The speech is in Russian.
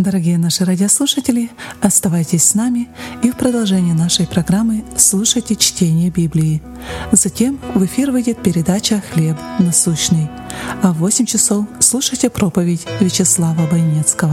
Дорогие наши радиослушатели, оставайтесь с нами и в продолжении нашей программы слушайте чтение Библии. Затем в эфир выйдет передача «Хлеб насущный», а в 8 часов слушайте проповедь Вячеслава Бойнецкого.